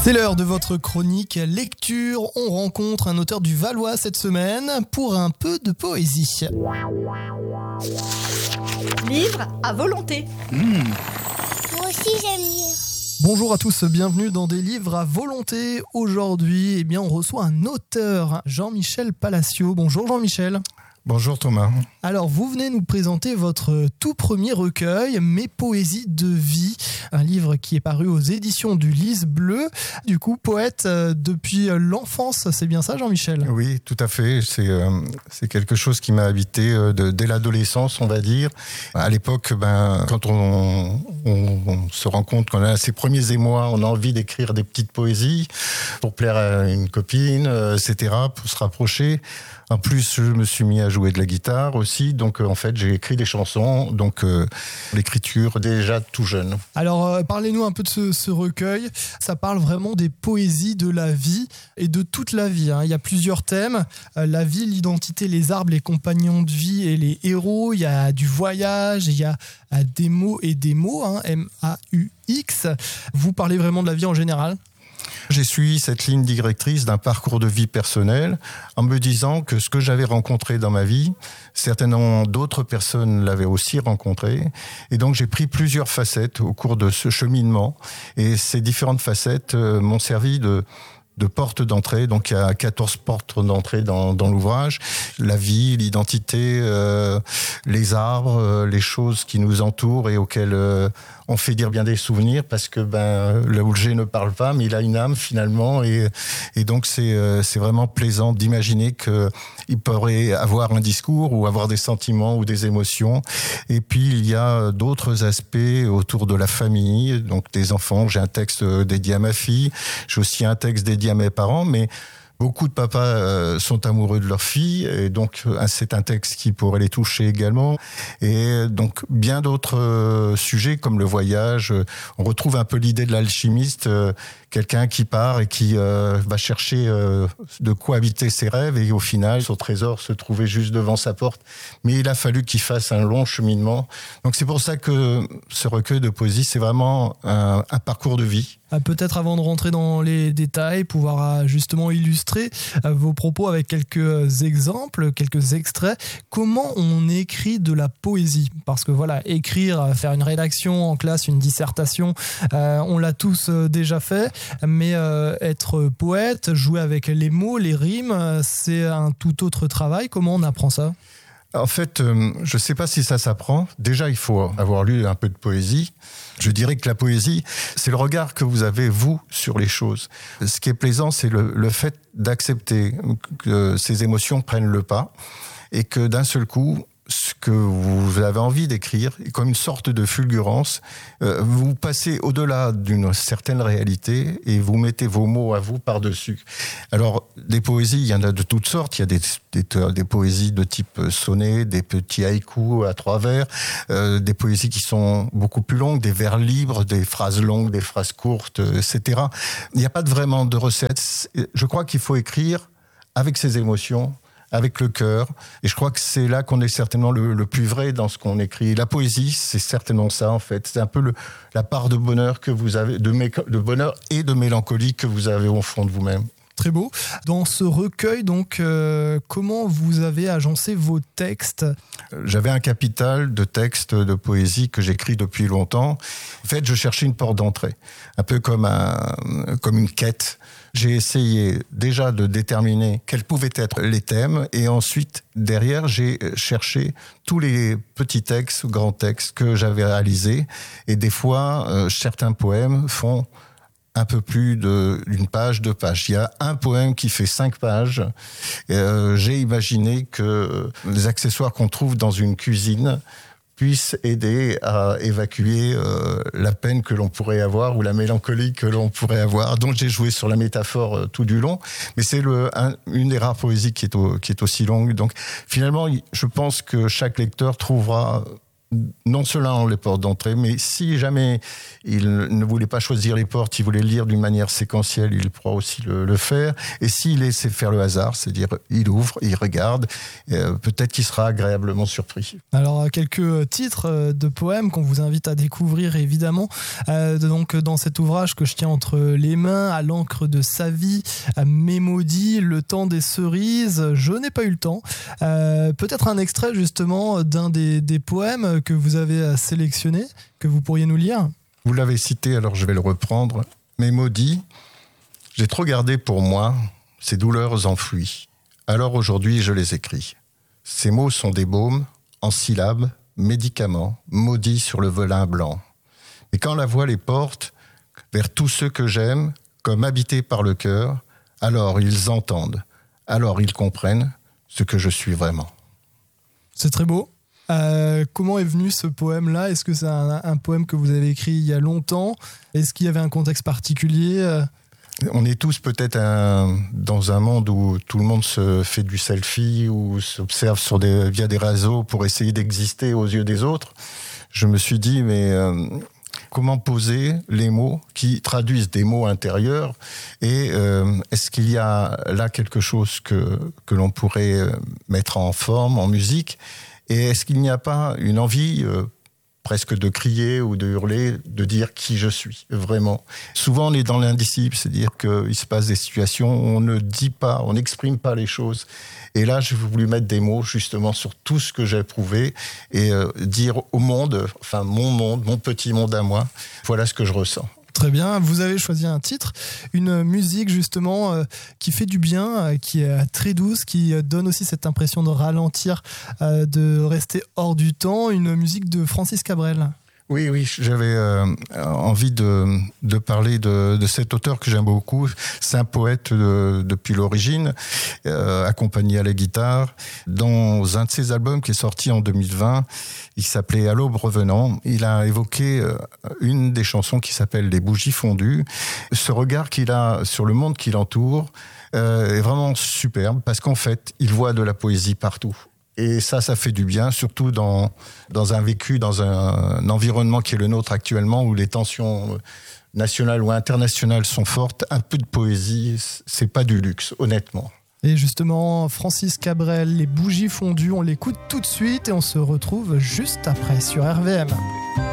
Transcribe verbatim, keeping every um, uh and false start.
C'est l'heure de votre chronique lecture. On rencontre un auteur du Valois cette semaine pour un peu de poésie. Livre à volonté. Mmh. Moi aussi j'aime lire. Bonjour à tous, bienvenue dans des livres à volonté. Aujourd'hui, eh bien, on reçoit un auteur, Jean-Michel Palacio. Bonjour Jean-Michel. Bonjour Thomas. Alors, vous venez nous présenter votre tout premier recueil, Mes poésies de vie, un livre qui est paru aux éditions du Lys Bleu. Du coup, poète euh, depuis l'enfance, c'est bien ça Jean-Michel ? Oui, tout à fait. C'est, euh, c'est quelque chose qui m'a habité euh, de, dès l'adolescence, on va dire. À l'époque, ben, quand on, on, on se rend compte qu'on a ses premiers émois, on a envie d'écrire des petites poésies pour plaire à une copine, euh, et cetera, pour se rapprocher. En plus, je me suis mis à jouer de la guitare aussi, donc euh, en fait, j'ai écrit des chansons, donc euh, l'écriture déjà tout jeune. Alors, euh, parlez-nous un peu de ce, ce recueil. Ça parle vraiment des poésies de la vie et de toute la vie, hein. Il y a plusieurs thèmes, euh, la vie, l'identité, les arbres, les compagnons de vie et les héros. Il y a du voyage, il y a euh, des mots et des mots, hein, M A U X. Vous parlez vraiment de la vie en général ? J'ai suivi cette ligne directrice d'un parcours de vie personnel en me disant que ce que j'avais rencontré dans ma vie, certainement d'autres personnes l'avaient aussi rencontré. Et donc j'ai pris plusieurs facettes au cours de ce cheminement. Et ces différentes facettes euh, m'ont servi de... de portes d'entrée, donc il y a quatorze portes d'entrée dans, dans l'ouvrage. La vie, l'identité, euh, les arbres, euh, les choses qui nous entourent et auxquelles euh, on fait dire bien des souvenirs, parce que ben le objet ne parle pas, mais il a une âme finalement, et, et donc c'est, euh, c'est vraiment plaisant d'imaginer qu'il pourrait avoir un discours ou avoir des sentiments ou des émotions. Et puis il y a d'autres aspects autour de la famille, donc des enfants. J'ai un texte dédié à ma fille, j'ai aussi un texte dédié à mes parents, mais beaucoup de papas euh, sont amoureux de leur fille, et donc euh, c'est un texte qui pourrait les toucher également. Et donc bien d'autres euh, sujets comme le voyage. Euh, on retrouve un peu l'idée de l'alchimiste, euh, quelqu'un qui part et qui euh, va chercher euh, de quoi habiter ses rêves, et au final son trésor se trouvait juste devant sa porte. Mais il a fallu qu'il fasse un long cheminement. Donc c'est pour ça que ce recueil de poésie, c'est vraiment un, un parcours de vie. Peut-être avant de rentrer dans les détails, pouvoir justement illustrer vos propos avec quelques exemples, quelques extraits. Comment on écrit de la poésie ? Parce que voilà, écrire, faire une rédaction en classe, une dissertation, euh, on l'a tous déjà fait, mais euh, être poète, jouer avec les mots, les rimes, c'est un tout autre travail. Comment on apprend ça ? En fait, euh, je ne sais pas si ça s'apprend. Déjà, il faut avoir lu un peu de poésie. Je dirais que la poésie, c'est le regard que vous avez, vous, sur les choses. Ce qui est plaisant, c'est le, le fait d'accepter que ces émotions prennent le pas, et que d'un seul coup, ce que vous avez envie d'écrire, comme une sorte de fulgurance, euh, vous passez au-delà d'une certaine réalité et vous mettez vos mots à vous par-dessus. Alors, des poésies, il y en a de toutes sortes. Il y a des, des, des poésies de type sonnet, des petits haïkus à trois vers, euh, des poésies qui sont beaucoup plus longues, des vers libres, des phrases longues, des phrases courtes, et cetera. Il n'y a pas de, vraiment de recette. Je crois qu'il faut écrire avec ses émotions, avec le cœur, et je crois que c'est là qu'on est certainement le, le plus vrai dans ce qu'on écrit. La poésie, c'est certainement ça en fait. C'est un peu le, la part de bonheur que vous avez, de, mé, de bonheur et de mélancolie que vous avez au fond de vous-même. Très beau. Dans ce recueil, donc, euh, comment vous avez agencé vos textes ? J'avais un capital de textes de poésie que j'écris depuis longtemps. En fait, je cherchais une porte d'entrée, un peu comme, un, comme une quête. J'ai essayé déjà de déterminer quels pouvaient être les thèmes, et ensuite, derrière, j'ai cherché tous les petits textes, grands textes que j'avais réalisés. Et des fois, euh, certains poèmes font un peu plus de, d'une page, deux pages. Il y a un poème qui fait cinq pages. Euh, j'ai imaginé que les accessoires qu'on trouve dans une cuisine puissent aider à évacuer euh, la peine que l'on pourrait avoir ou la mélancolie que l'on pourrait avoir. Donc j'ai joué sur la métaphore euh, tout du long, mais c'est le, un, une des rares poésies qui est, au, qui est aussi longue. Donc finalement, je pense que chaque lecteur trouvera non seulement les portes d'entrée, mais si jamais il ne voulait pas choisir les portes, il voulait lire d'une manière séquentielle, il pourra aussi le, le faire. Et s'il laissait faire le hasard, c'est-à-dire il ouvre, il regarde, euh, peut-être qu'il sera agréablement surpris. Alors, quelques titres de poèmes qu'on vous invite à découvrir, évidemment. Euh, donc, dans cet ouvrage que je tiens entre les mains, à l'encre de sa vie, à Mes maudits, Le temps des cerises, Je n'ai pas eu le temps. Euh, peut-être un extrait, justement, d'un des, des poèmes que vous avez sélectionné, que vous pourriez nous lire. Vous l'avez cité, alors je vais le reprendre. Mes maudits, j'ai trop gardé pour moi ces douleurs enfouies. Alors aujourd'hui, je les écris. Ces mots sont des baumes, en syllabes, médicaments, maudits sur le velin blanc. Et quand la voix les porte vers tous ceux que j'aime, comme habités par le cœur, alors ils entendent, alors ils comprennent ce que je suis vraiment. C'est très beau. Euh, comment est venu ce poème-là ? Est-ce que c'est un, un poème que vous avez écrit il y a longtemps ? Est-ce qu'il y avait un contexte particulier ? On est tous peut-être un, dans un monde où tout le monde se fait du selfie ou s'observe sur des, via des réseaux pour essayer d'exister aux yeux des autres. Je me suis dit, mais euh, comment poser les mots qui traduisent des mots intérieurs ? Et euh, est-ce qu'il y a là quelque chose que, que l'on pourrait mettre en forme, en musique ? Et est-ce qu'il n'y a pas une envie euh, presque de crier ou de hurler, de dire qui je suis, vraiment ? Souvent, on est dans l'indicible, c'est-à-dire qu'il se passe des situations où on ne dit pas, on n'exprime pas les choses. Et là, j'ai voulu mettre des mots justement sur tout ce que j'ai éprouvé et euh, dire au monde, enfin mon monde, mon petit monde à moi, voilà ce que je ressens. Très bien, vous avez choisi un titre, une musique justement euh, qui fait du bien, euh, qui est très douce, qui donne aussi cette impression de ralentir, euh, de rester hors du temps, une musique de Francis Cabrel. Oui, oui, j'avais euh, envie de, de parler de, de cet auteur que j'aime beaucoup. C'est un poète de, depuis l'origine, euh, accompagné à la guitare. Dans un de ses albums qui est sorti en deux mille vingt, il s'appelait « À l'aube revenant ». Il a évoqué euh, une des chansons qui s'appelle « Les bougies fondues ». Ce regard qu'il a sur le monde qui l'entoure euh, est vraiment superbe parce qu'en fait, il voit de la poésie partout. Et ça, ça fait du bien, surtout dans, dans un vécu, dans un, un environnement qui est le nôtre actuellement, où les tensions nationales ou internationales sont fortes. Un peu de poésie, c'est pas du luxe, honnêtement. Et justement, Francis Cabrel, Les bougies fondues, on l'écoute tout de suite et on se retrouve juste après sur R V M.